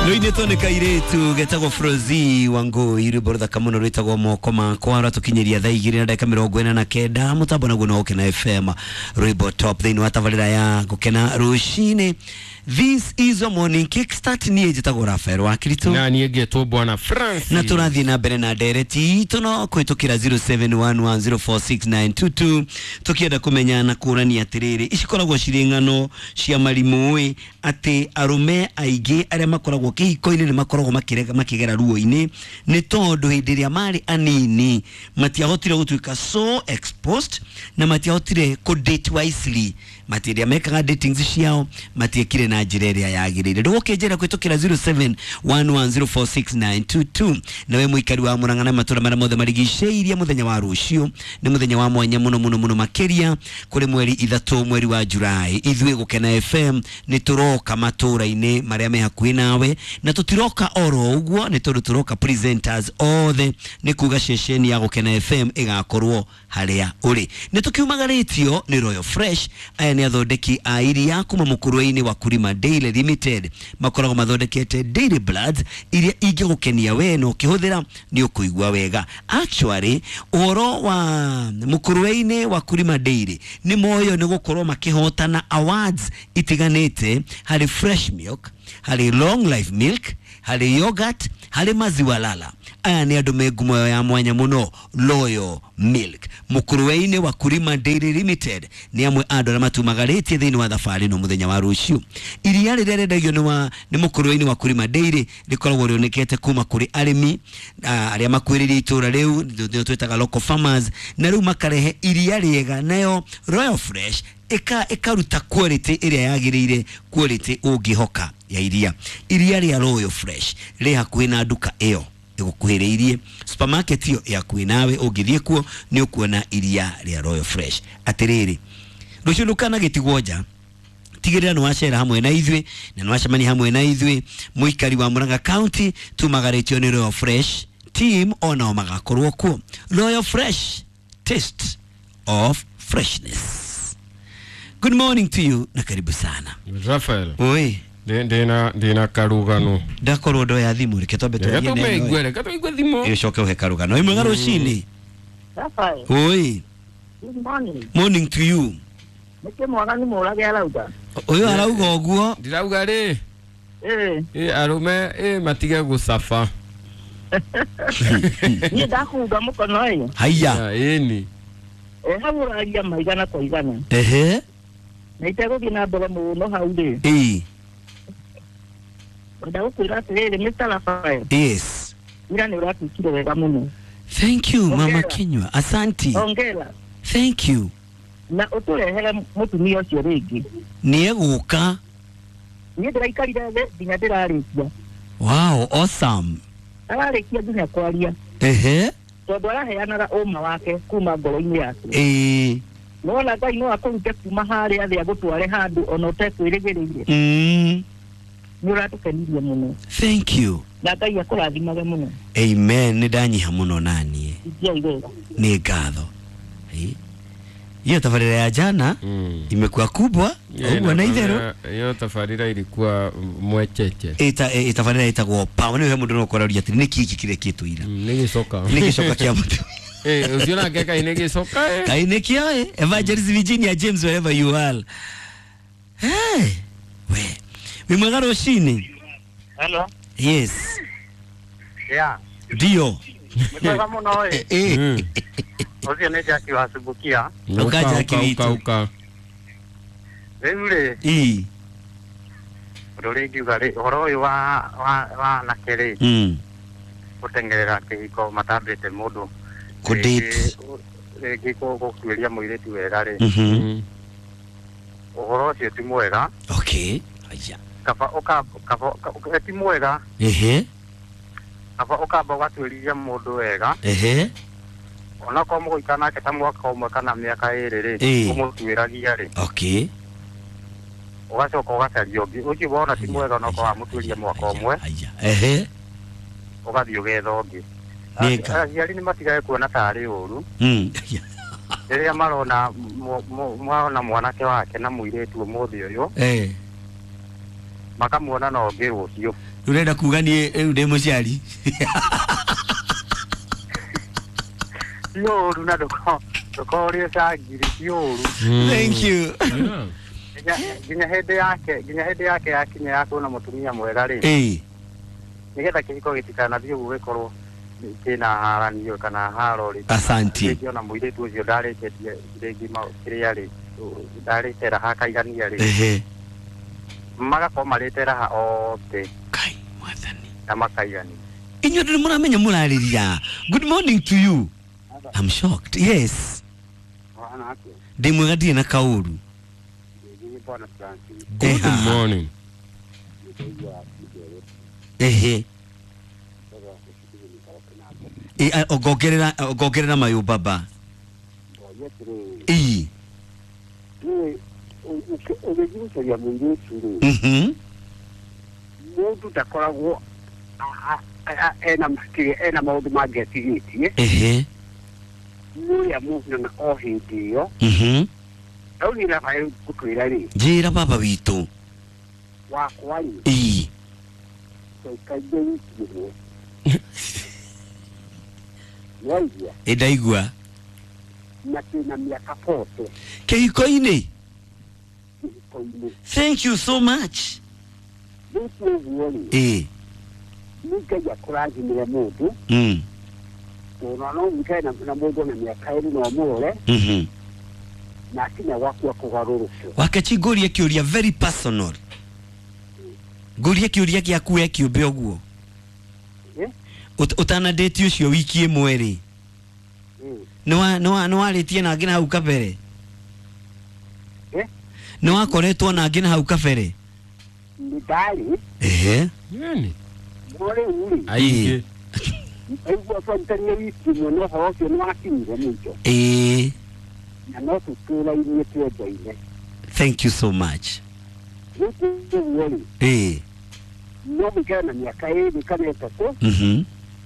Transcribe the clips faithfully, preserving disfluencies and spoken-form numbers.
Noine tone kairetu getagwo Frozi wango iri borda kamuno rwitagwo moko makwa ratukinyeria thaa igiri na dakika mirongo ina na kenda mutambo naguo no Kena F M Rwimbo Top thini wa tabarira ya gukena rushine. This is a morning kickstart. Niye jitagwo Rafael wa Kirito na niye geto bwana Francis na turathi na mbere na dereti tuno kwitukira zero seven one one zero four six nine two two tukienda kumenya na kurani atiriri icikoragwo ciringano cia marimu ati arume aige aria makoragwo kihiko-ini ni makoragwo makirega makigera ruo-ini ni tondu hindi ria mari anini matiahotire gutuika so exposed na matiahotire ku date wisely matiria mekaga dating ciao matiekire na njira iria yagirire ndugukinjira kwitukira zero seven one one zero four six nine two two nawe muikari wa Murang'a matura mara mothe marigiceirie muthenya wa rucio ni muthenya wa mwanya muno muno muno makiria kuri mweri ithatu mweri wa Julai ithwe gukena F M ni turoka matura-ini maria me hakuhi nawe na tutiroka oro uguo ni tondu turoka presenters othe ni kuga ceceni ya gukena F M igakorwo haria uri ni tukiumagaritio ni Royal Fresh aya ni athondeki a iria kuma mukurwe-ini wa Kurima Dairy Limited makoragwo mathondekete Dairy Bloods iria ingigukenia we no kihuthira ni ukuigwa wega. Actually oro wa mukurwe-ini wa Kurima Dairy ni moyo ni gukorwo makihotana awards itiganite hari fresh milk, hari long life milk, hari yogurt, hari maziwa lala. Aya ni andu megumo ya mwanya muno Loyal Milk. Mukurwe-ini wa Kurima Dairy Limited ni amwe andu na matumagaritie thini wa thafari no muthenya wa rucio. Iria riria rendagio ni wa ni mukurwe-ini wa Kurima Dairy rikoragwo rionekete kuma kuri arimi aria makwiririe itura riu ndio twetaga local farmers na riu makarehe iria riega nayo Royal Fresh eka ekaruta quality iria yagirire quality ungihoka ya iria. Iria ria Royal Fresh ri hakuhi na duka iyo igukuhiriirie supermarket iyo ya kuinawe ungithie kuo ni ukuona iria ria Royal Fresh. Atiriri rucio lukana gitigwoja tigirira no wacera hamwe na ithwe na no wacemani hamwe na ithwe muikari wa Murang'a County tumagaretio ni Royal Fresh team ona magakorwo kuo. Royal Fresh, taste of freshness. Good morning to you na karibu sana Rafael. Oi Ndina ndina karugano. Ndakoro ndo ya thimu riketombe to yene. Gato meigwere, gato igwe thimu. Ishoke uhe karugano. Imwe ngaro shini. Rafael. Oi. Good morning. Morning to you. Nike mwana ni murage arauga. Oyo arauga oguo. Ndirauga ri. Eh. Eh arume eh matige gusafa. Ni ndakuga mukono ayo. Haya. Eni. Eh haburagia maigana kwa igana. Ehe. Na itego gina mbere muno hau ri. Eh. Ndagukwira atiriri Mister Rafael. Yes. Ira ni uratukire wega muno. Thank you Mama Kinywa. Asante. Ongera. Thank you. Na uturehere mutumia ucio ringi. Ni eguka. Ni ndiraikari the nginya ndirarikia. Wow, awesome. Ararikia nginya kwaria. Ehe. Tondu araheanaga uma wake kuma ngoro-ini yake. Eh. Nona Ngai no akurute kuma haria thia gutware handu ona utekwirigiriire. Mm. Ni uratukenirie muno. Thank you. Na Ngai akurathimaga muno. Amen. Ni danyiha muno nani. Ndia igega. Ni ngatho. Eh. Hiyo tafarira ya jana mm. imekuwa kubwa au na idhero. Hiyo tafarira ilikuwa mwecheche. Eta e, tafarira itagwo pa ni he mundu no koraria ati niki iki kire kitu ira. Mm, niki soka. Niki soka kia mtu. Eh, usiona keka inegi soka eh. Kaineki eh Evangelist Virginia James wherever you are. Hey. We. Wimwagaro shini. Hello. Yes. Yeah. Dio. Mtoka muno oi. Eh. Ozio ne jaki wasubukia. Ukaja kivitu. Uka uka. Wewe. Eh. Roringi ugari horo yo wa wa wa nakere. Mm. Kutengerera kihiko matambete mundu. Ku date. Regi ko ko kwiria muiretu wega ri. Mhm. Horo cio ti mwega. Okay. Aya. Kaba oka kaba ti mwega. Ehe. Kaba oka boga twiriria mundu wega. Ehe. Ona ko mu ikana ke tamu ka umwe kana miaka iri ri umutwiragia ri. Okay. Ugacoka ugacaria ungi ucio wona ti mwega no ko amutwiria mwaka umwe. Aya. Ehe. Ugathio getha ungi. Neka. Aciari ni matigae kuona tari uru. Mm. Riria marona mwana mwanake wake na muiretu umuthi uyu. Eh. Makamuona no ngi rucio. urenda kuga ni nde muciari yo runa doko doko ri sagiri yo. Thank you. Ginya hede yake ginya hede yake yakinya yako na mutumia mwega ri eh nigetha kihiko gitikana thio gugikorwo kina haranio kana haro ri. Asante. Ndio na mwire tu cio ndare ketie rigi ma kiria ri ndare tera hakaigania ri ehe maga ko maretera ha ote kai mwathani na makaigani inyo ndi muramenya murariria. Good morning to you. I'm shocked. Yes. wana ake Ndi mwega ndi na kauru. ni bwana Francis Good Eh, morning. ehe eh ogogerera ogogerera mayo baba eh ugejusa ya mungu turu mhm mundu takoragwo ena msikire ena maundu magetigitie ehe muya mundu na ohindio mhm au ni la bai kukwira ri njira baba witu wa kwani eh kaje yitire Waidia edaigua na tena miaka forty keikoine. koine Thank you so much. Ndio vuoni eh nikaja kuraji mwe mundu mm unaona mkaina na mundu na miaka iri no mure mhm na kina wako kugaruruka wakachigoria kiuria very personal. Goria kiuria kia kuwe kiumbe oguo. eh Utana date ucio wiki imwe ri. No no no aritie na ngina hau kabere. eh No akoretwo na ngina hau kabere. ni dali Ehe. Yani. mure uri Aige. aibu afantania wiki no ho ke no akinire mucho Eh. na no tukura ile twede ile Thank you so much. ndio vuoni Eh. no mkaina miaka iri kana tatu Mhm.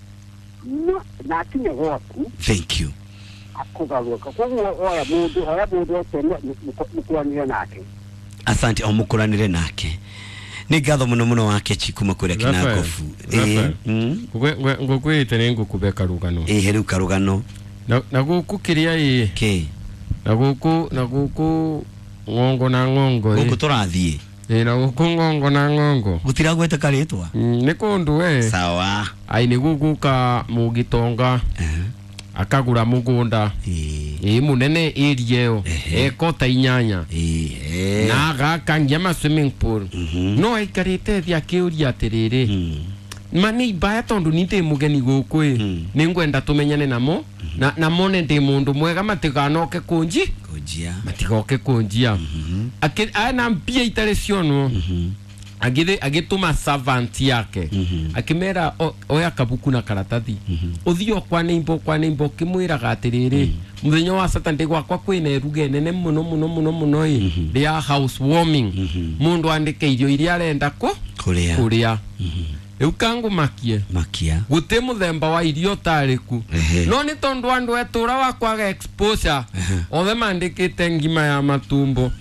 no na kinya waku Thank you. akugaruka kwa oya mundu oya mundu otene mukwanire nake Asante omukuranire nake. Ni gatho muno muno wake chikuma kuria kinakofu. Eh. Mm. Ngwe ngwe ngokwite ni ngukubeka rugano. Eh heru karugano. Na na guku kiria i. Ke. Na guku na guku ngongo na ngongo. Guku turathie. Eh na guku ngongo na ngongo. Gutira gweta karitwa. Ni kundu we. Sawa. Ai ni guku ka mugitonga. Eh. Akagura mugunda. Eh. Eh munene area yo. Ekota inyanya. Eh. Na gaka ngema swimming pool. Mhm. No aikarite thia kiuria atiriri. Mm. Mani baya tondu nite mugeni guku e. Mm. Ningwenda tumenyane namo. Na na mone ndi mundu mwega matiganoke kunji. Kujia. Matigoke kunjia. Mhm. Ake ana mpia itare ciono. Mhm. Agire agituma servant yake. Mhm. Akimera oya kabuku na karatathi. Mhm. Uthio kwa nimbo kwa nimbo kimwiraga atiriri. Muthenya wa Saturday gwakwa kwina eruge nene muno muno muno muno i. Ria housewarming. Mundu andike irio iria arenda ko Kuria. kuria. Riu kangu makie. Makia. Gute muthemba wa irio tariku. Ehe. No ni tondu andu etura wa kwaga exposure. Othe mandikite ngima ya matumbo.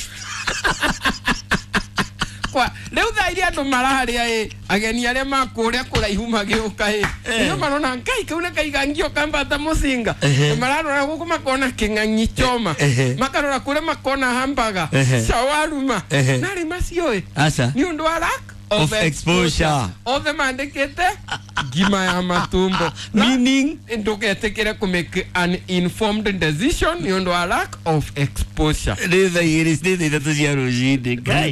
Kwa leo thairi andu maraharia e ageni aria makuria kuraihu magiuka e no marona ngai kauna kaigangio kambata musinga mararora guku makona kingangi choma makarora kure makona hamburger shawarma nari macio e Asa. ni undu wa lack Of exposure. Othe mandikite ngima ya matumbo. Meaning ndugetekere ku make an informed decision ni undu wa lack of exposure. Nĩ thaa igĩrĩ nĩ thaa ithatũ cia rũcinĩ. Ngai.